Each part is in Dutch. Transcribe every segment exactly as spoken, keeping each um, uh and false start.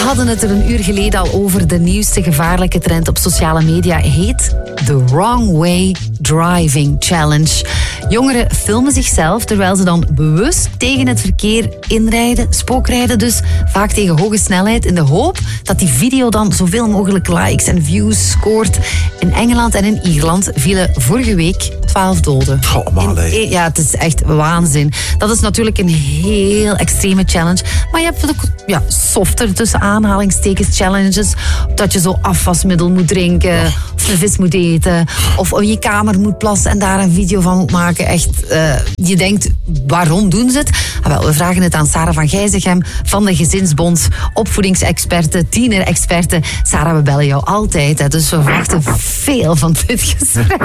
hadden het er een uur geleden al over. De nieuwste gevaarlijke trend op sociale media heet The Wrong Way Driving Challenge. Jongeren filmen zichzelf terwijl ze dan bewust tegen het verkeer inrijden, spookrijden dus, vaak tegen hoge snelheid, in de hoop dat die video dan zoveel mogelijk likes en views scoort. In Engeland en in Ierland vielen vorige week twaalf doden. Oh, man, in, ja, het is echt waanzin. Dat is natuurlijk een heel extreme challenge. Maar je hebt ook ja, softer tussen aanhalingstekens challenges. Dat je zo afwasmiddel moet drinken, oh. of een vis moet eten, of in je kamer moet plassen en daar een video van moet maken. Echt, uh, je denkt, waarom doen ze het? Ah, wel, we vragen het aan Sarah van Gijzegem van de Gezinsbond, opvoedingsexperte, tienerexperte. Sarah, we bellen jou altijd, hè, dus we verwachten veel van dit gesprek.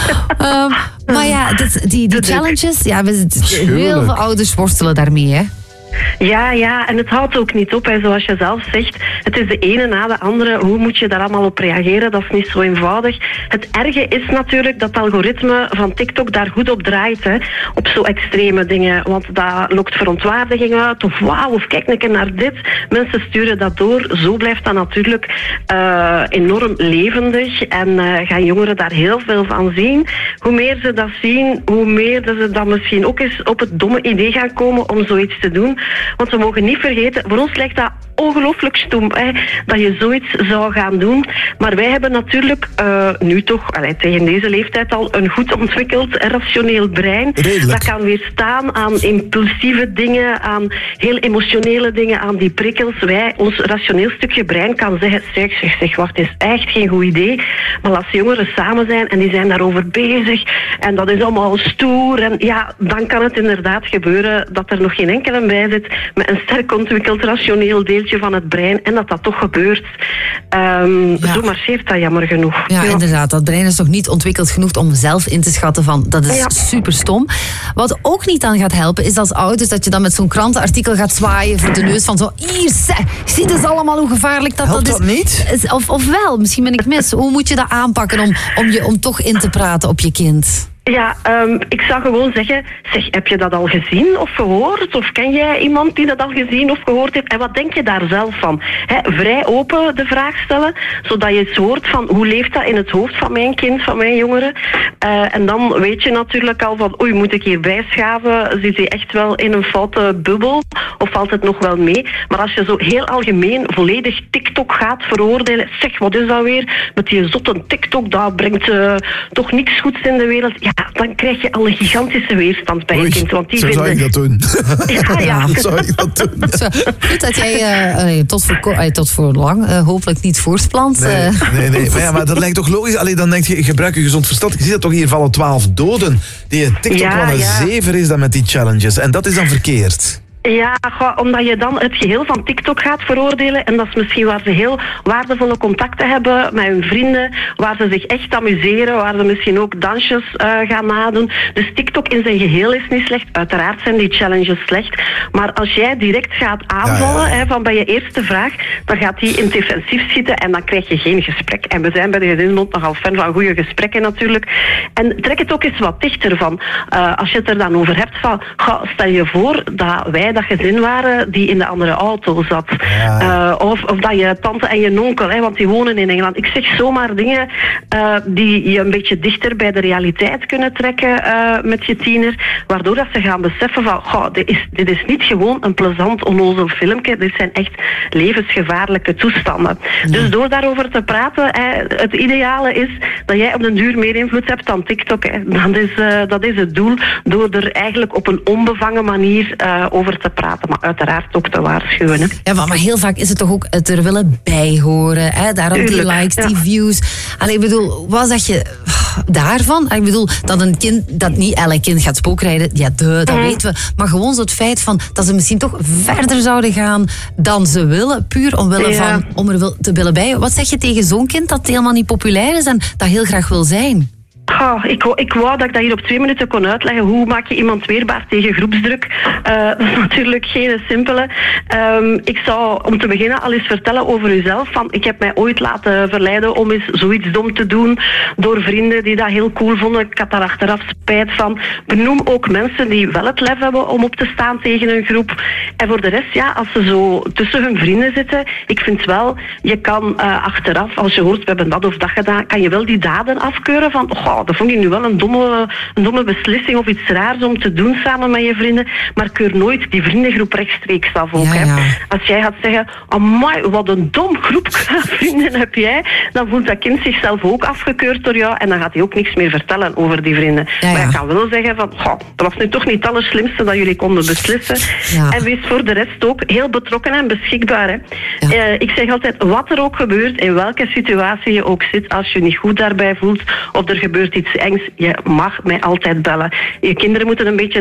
um, maar ja, dit, die, die challenges, ja, we, heel veel ouders worstelen daarmee, hè. Ja, ja, en het houdt ook niet op. Hè. Zoals je zelf zegt, het is de ene na de andere. Hoe moet je daar allemaal op reageren? Dat is niet zo eenvoudig. Het erge is natuurlijk dat het algoritme van TikTok daar goed op draait. Hè. Op zo extreme dingen. Want dat lokt verontwaardiging uit. Of wauw, of kijk een keer naar dit. Mensen sturen dat door. Zo blijft dat natuurlijk uh, enorm levendig. En uh, gaan jongeren daar heel veel van zien. Hoe meer ze dat zien, hoe meer dat ze dan misschien ook eens op het domme idee gaan komen om zoiets te doen. Want we mogen niet vergeten, voor ons lijkt dat ongelooflijk stom, hè, dat je zoiets zou gaan doen. Maar wij hebben natuurlijk uh, nu toch, allee, tegen deze leeftijd al een goed ontwikkeld rationeel brein. Redelijk. Dat kan weerstaan aan impulsieve dingen, aan heel emotionele dingen, aan die prikkels. Wij, ons rationeel stukje brein kan zeggen, zeg, zeg, zeg, wacht, het is echt geen goed idee. Maar als jongeren samen zijn en die zijn daarover bezig en dat is allemaal stoer, en ja, dan kan het inderdaad gebeuren dat er nog geen enkele bij zit met een sterk ontwikkeld rationeel deeltje van het brein en dat dat toch gebeurt. Um, ja. Zo marcheert dat jammer genoeg. Ja, ja, inderdaad. Dat brein is nog niet ontwikkeld genoeg om zelf in te schatten van dat is ja. super stom. Wat ook niet aan gaat helpen is als ouders dat je dan met zo'n krantenartikel gaat zwaaien voor de neus van zo, hier, zie dus allemaal hoe gevaarlijk dat, Helpt dat is. dat niet? Of, of wel, misschien ben ik mis. Hoe moet je dat aanpakken om, om, je, om toch in te praten op je kind? Ja, um, ik zou gewoon zeggen, zeg, heb je dat al gezien of gehoord? Of ken jij iemand die dat al gezien of gehoord heeft? En wat denk je daar zelf van? He, vrij open de vraag stellen, zodat je eens hoort van hoe leeft dat in het hoofd van mijn kind, van mijn jongeren. Uh, en dan weet je natuurlijk al van, oei, moet ik hier bijschaven? Zit hij echt wel in een foute bubbel? Of valt het nog wel mee? Maar als je zo heel algemeen volledig TikTok gaat veroordelen, zeg, wat is dat weer? Met die zotte TikTok, dat brengt uh, toch niks goeds in de wereld. Ja, dan krijg je al een gigantische weerstand bij je Oei, kind. Want die zo vinden... zou ik dat doen. Ja, ja. Zo zou ik dat doen. Zo, goed dat jij uh, tot, voor, uh, tot voor lang uh, hopelijk niet voortplant. Uh. Nee, nee, nee. Maar, ja, maar dat lijkt toch logisch? Allee, dan denk je, gebruik je gezond verstand. Je ziet dat toch, hier vallen twaalf doden. Die TikTok ja, van een ja. zever is dan met die challenges. En dat is dan verkeerd. Ja, omdat je dan het geheel van TikTok gaat veroordelen. En dat is misschien waar ze heel waardevolle contacten hebben met hun vrienden. Waar ze zich echt amuseren. Waar ze misschien ook dansjes uh, gaan nadoen. Dus TikTok in zijn geheel is niet slecht. Uiteraard zijn die challenges slecht. Maar als jij direct gaat aanvallen, ja, ja, ja. Hè, van bij je eerste vraag, dan gaat die in het defensief schieten en dan krijg je geen gesprek. En we zijn bij de Gezinsbond nogal fan van goede gesprekken natuurlijk. En trek het ook eens wat dichter van. Uh, als je het er dan over hebt van, ga, stel je voor dat wij dat gezin waren die in de andere auto zat. Ja. Uh, of, of dat je tante en je nonkel, hè, want die wonen in Engeland. Ik zeg zomaar dingen uh, die je een beetje dichter bij de realiteit kunnen trekken uh, met je tiener, waardoor dat ze gaan beseffen van, goh, dit, is, dit is niet gewoon een plezant onnozel filmpje, dit zijn echt levensgevaarlijke toestanden. Ja. Dus door daarover te praten, hè, het ideale is dat jij op den duur meer invloed hebt dan TikTok. Hè. Dat is, uh, dat is het doel, door er eigenlijk op een onbevangen manier uh, over te praten, maar uiteraard ook te waarschuwen. Hè. Ja, maar heel vaak is het toch ook het er willen bij horen. Hè? Daarom die likes, ja. die views. Allee, ik bedoel, wat zeg je daarvan? Ik bedoel, dat een kind, dat niet elk kind gaat spookrijden, ja, de, dat mm. weten we. Maar gewoon zo het feit van dat ze misschien toch verder zouden gaan dan ze willen, puur omwille ja. van om er wil, te willen bij. Wat zeg je tegen zo'n kind dat helemaal niet populair is en dat heel graag wil zijn? Oh, ik, ik wou dat ik dat hier op twee minuten kon uitleggen. Hoe maak je iemand weerbaar tegen groepsdruk? Uh, dat is natuurlijk geen simpele. Um, ik zou om te beginnen al eens vertellen over uzelf. Van, ik heb mij ooit laten verleiden om eens zoiets dom te doen door vrienden die dat heel cool vonden. Ik had daar achteraf spijt van. Benoem ook mensen die wel het lef hebben om op te staan tegen een groep. En voor de rest, ja, als ze zo tussen hun vrienden zitten, ik vind wel, je kan uh, achteraf, als je hoort, we hebben dat of dat gedaan, kan je wel die daden afkeuren van, oh, dat vond ik nu wel een domme, een domme beslissing of iets raars om te doen samen met je vrienden, maar keur nooit die vriendengroep rechtstreeks af ook. Ja, ja. Hè. Als jij gaat zeggen, amai, wat een dom groep vrienden heb jij, dan voelt dat kind zichzelf ook afgekeurd door jou en dan gaat hij ook niks meer vertellen over die vrienden. Ja, ja. Maar je kan wel zeggen van, oh, dat was nu toch niet het allerslimste dat jullie konden beslissen. Ja. En wees voor de rest ook heel betrokken en beschikbaar. Hè. Ja. Uh, ik zeg altijd, wat er ook gebeurt, in welke situatie je ook zit, als je je niet goed daarbij voelt of er gebeurt iets engs, je mag mij altijd bellen. Je kinderen moeten een beetje